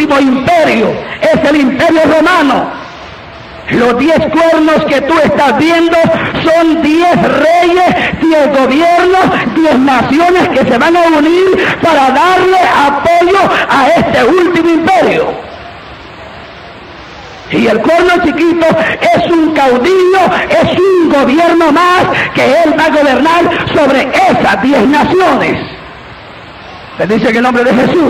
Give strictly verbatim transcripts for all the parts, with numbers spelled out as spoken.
último imperio es el imperio romano. Los diez cuernos que tú estás viendo son diez reyes, diez gobiernos, diez naciones que se van a unir para darle apoyo a este último imperio. Y el cuerno chiquito es un caudillo, es un gobierno más que él va a gobernar sobre esas diez naciones. Le dice que en nombre de Jesús.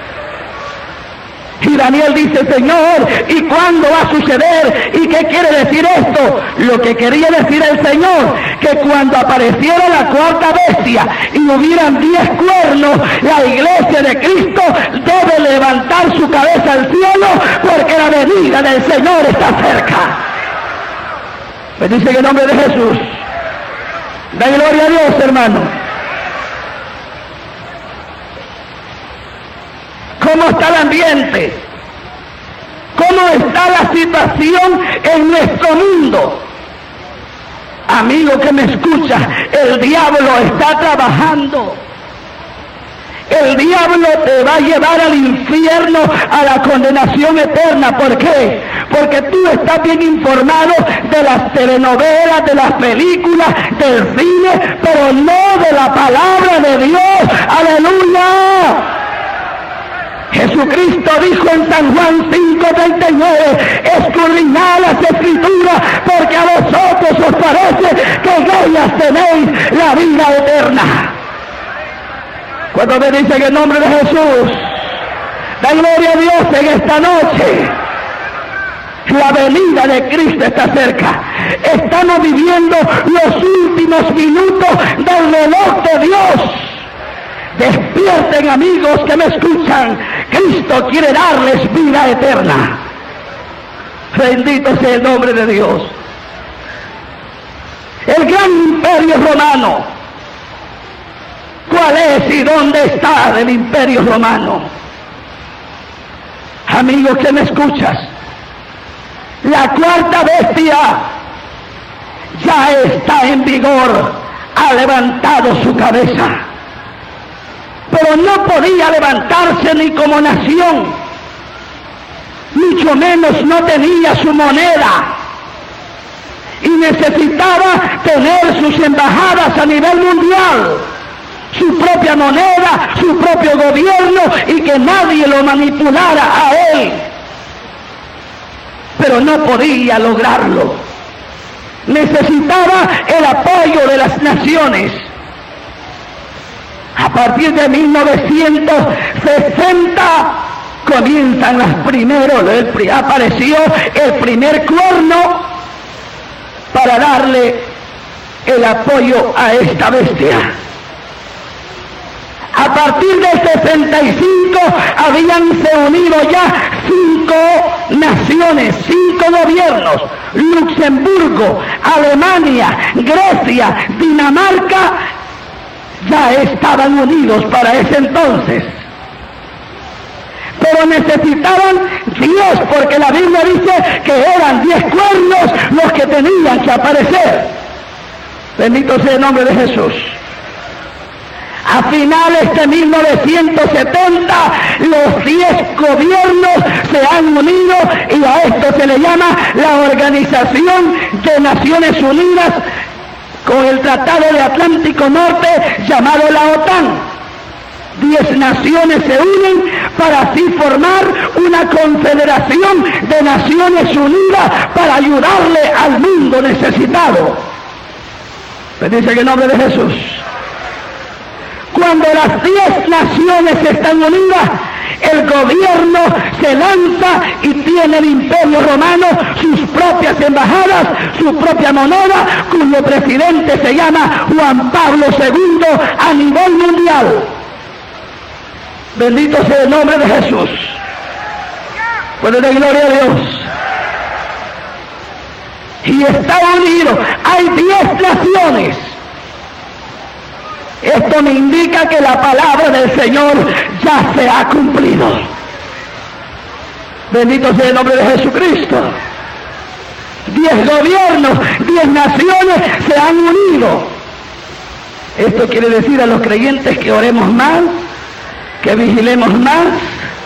Y Daniel dice, Señor, ¿y cuándo va a suceder? ¿Y qué quiere decir esto? Lo que quería decir el Señor, que cuando apareciera la cuarta bestia y hubieran diez cuernos, la iglesia de Cristo debe levantar su cabeza al cielo, porque la venida del Señor está cerca. Me dice que en nombre de Jesús. Da gloria a Dios, hermano. ¿Cómo está el ambiente? ¿Cómo está la situación en nuestro mundo? Amigo que me escucha, el diablo está trabajando. El diablo te va a llevar al infierno, a la condenación eterna. ¿Por qué? Porque tú estás bien informado de las telenovelas, de las películas, del cine, pero no de la palabra de Dios. ¡Aleluya! Jesucristo dijo en San Juan cinco treinta y nueve, escudriñad las escrituras, porque a vosotros os parece que en ellas tenéis la vida eterna. Cuando me dicen en nombre de Jesús, da gloria a Dios en esta noche. La venida de Cristo está cerca. Estamos viviendo los últimos minutos del reloj de Dios. Despierten, amigos que me escuchan. Cristo quiere darles vida eterna. Bendito sea el nombre de Dios. El gran imperio romano. ¿Cuál es y dónde está el imperio romano? Amigos que me escuchas, la cuarta bestia ya está en vigor, ha levantado su cabeza. Pero no podía levantarse ni como nación, mucho menos no tenía su moneda, y necesitaba tener sus embajadas a nivel mundial, su propia moneda, su propio gobierno, y que nadie lo manipulara a él. Pero no podía lograrlo. Necesitaba el apoyo de las naciones. A partir de mil novecientos sesenta comienzan las primeros, el, apareció el primer cuerno para darle el apoyo a esta bestia. A partir del sesenta y cinco habíanse unido ya cinco naciones, cinco gobiernos: Luxemburgo, Alemania, Grecia, Dinamarca. Ya estaban unidos para ese entonces, pero necesitaban Dios, porque la Biblia dice que eran diez cuernos los que tenían que aparecer. Bendito sea el nombre de Jesús. A finales de mil novecientos setenta, los diez gobiernos se han unido, y a esto se le llama la Organización de Naciones Unidas, con el Tratado de Atlántico Norte llamado la OTAN. Diez naciones se unen para así formar una confederación de Naciones Unidas para ayudarle al mundo necesitado. Bendice en el nombre de Jesús. Cuando las diez naciones están unidas, el gobierno se lanza y tiene el imperio romano sus propias embajadas, su propia moneda, cuyo presidente se llama Juan Pablo segundo a nivel mundial. Bendito sea el nombre de Jesús. Puede dar gloria a Dios. Y está unido. Hay diez naciones. Esto me indica que la palabra del Señor ya se ha cumplido. Bendito sea el nombre de Jesucristo. Diez gobiernos, diez naciones se han unido. Esto quiere decir a los creyentes que oremos más, que vigilemos más,